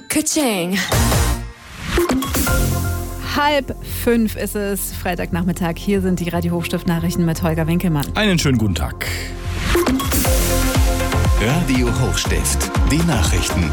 Ka-ching. 4:30 ist es, Freitagnachmittag. Hier sind die Radio Hochstift-Nachrichten mit Holger Winkelmann. Einen schönen guten Tag. Radio Hochstift, die Nachrichten.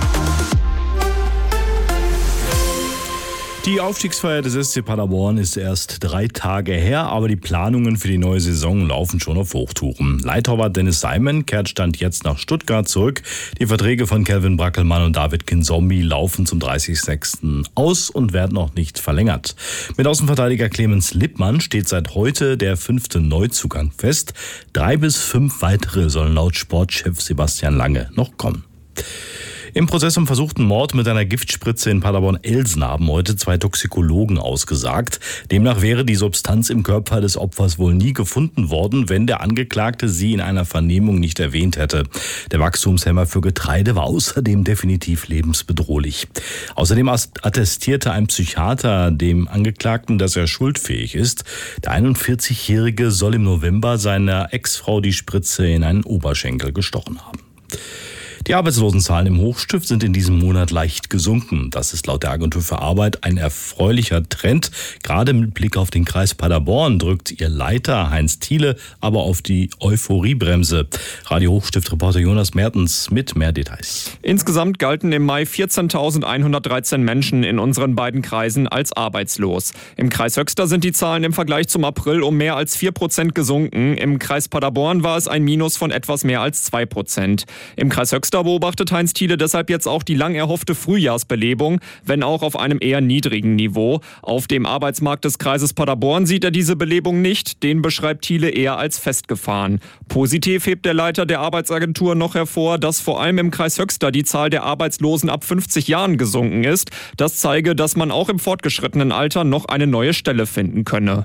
Die Aufstiegsfeier des SC Paderborn ist erst 3 Tage her, aber die Planungen für die neue Saison laufen schon auf Hochtouren. Leittorwart Dennis Simon kehrt Stand jetzt nach Stuttgart zurück. Die Verträge von Kelvin Brackelmann und David Kinzombie laufen zum 30.06. aus und werden noch nicht verlängert. Mit Außenverteidiger Clemens Lippmann steht seit heute der 5. Neuzugang fest. 3 bis 5 weitere sollen laut Sportchef Sebastian Lange noch kommen. Im Prozess um versuchten Mord mit einer Giftspritze in Paderborn-Elsen haben heute 2 Toxikologen ausgesagt. Demnach wäre die Substanz im Körper des Opfers wohl nie gefunden worden, wenn der Angeklagte sie in einer Vernehmung nicht erwähnt hätte. Der Wachstumshemmer für Getreide war außerdem definitiv lebensbedrohlich. Außerdem attestierte ein Psychiater dem Angeklagten, dass er schuldfähig ist. Der 41-Jährige soll im November seiner Ex-Frau die Spritze in einen Oberschenkel gestochen haben. Die Arbeitslosenzahlen im Hochstift sind in diesem Monat leicht gesunken. Das ist laut der Agentur für Arbeit ein erfreulicher Trend. Gerade mit Blick auf den Kreis Paderborn drückt ihr Leiter Heinz Thiele aber auf die Euphoriebremse. Radio Hochstift-Reporter Jonas Mertens mit mehr Details. Insgesamt galten im Mai 14.113 Menschen in unseren beiden Kreisen als arbeitslos. Im Kreis Höxter sind die Zahlen im Vergleich zum April um mehr als 4% gesunken. Im Kreis Paderborn war es ein Minus von etwas mehr als 2%. Im Kreis Höxter beobachtet Heinz Thiele deshalb jetzt auch die lang erhoffte Frühjahrsbelebung, wenn auch auf einem eher niedrigen Niveau. Auf dem Arbeitsmarkt des Kreises Paderborn sieht er diese Belebung nicht, den beschreibt Thiele eher als festgefahren. Positiv hebt der Leiter der Arbeitsagentur noch hervor, dass vor allem im Kreis Höxter die Zahl der Arbeitslosen ab 50 Jahren gesunken ist. Das zeige, dass man auch im fortgeschrittenen Alter noch eine neue Stelle finden könne.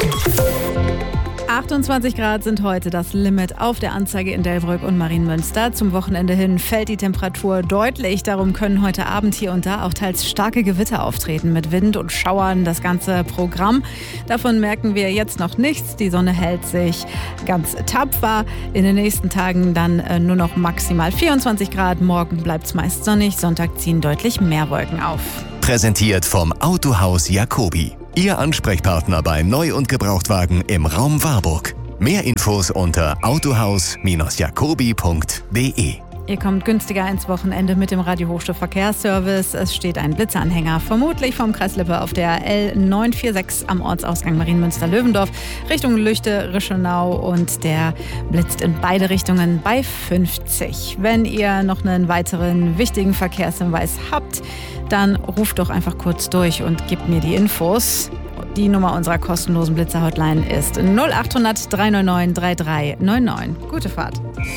28 Grad sind heute das Limit auf der Anzeige in Delbrück und Marienmünster. Zum Wochenende hin fällt die Temperatur deutlich. Darum können heute Abend hier und da auch teils starke Gewitter auftreten mit Wind und Schauern. Das ganze Programm. Davon merken wir jetzt noch nichts. Die Sonne hält sich ganz tapfer. In den nächsten Tagen dann nur noch maximal 24 Grad. Morgen bleibt es meist sonnig. Sonntag ziehen deutlich mehr Wolken auf. Präsentiert vom Autohaus Jacobi. Ihr Ansprechpartner bei Neu- und Gebrauchtwagen im Raum Warburg. Mehr Infos unter autohaus-jacobi.de. Ihr kommt günstiger ins Wochenende mit dem Radio Hochstift Verkehrsservice. Es steht ein Blitzanhänger, vermutlich vom Kreis Lippe auf der L946 am Ortsausgang Marienmünster-Löwendorf Richtung Lüchte-Rischenau und der blitzt in beide Richtungen bei 50. Wenn ihr noch einen weiteren wichtigen Verkehrshinweis habt, dann ruft doch einfach kurz durch und gebt mir die Infos. Die Nummer unserer kostenlosen Blitzer-Hotline ist 0800 399 3399. Gute Fahrt.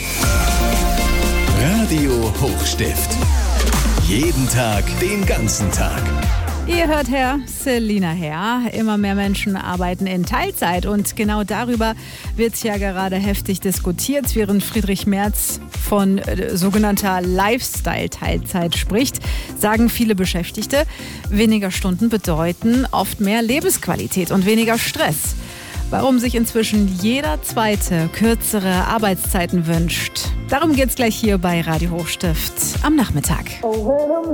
Radio Hochstift. Jeden Tag, den ganzen Tag. Ihr hört Selina her. Immer mehr Menschen arbeiten in Teilzeit und genau darüber wird ja gerade heftig diskutiert, während Friedrich Merz von sogenannter Lifestyle-Teilzeit spricht, sagen viele Beschäftigte, weniger Stunden bedeuten oft mehr Lebensqualität und weniger Stress. Warum sich inzwischen jeder Zweite kürzere Arbeitszeiten wünscht. Darum geht's gleich hier bei Radio Hochstift am Nachmittag.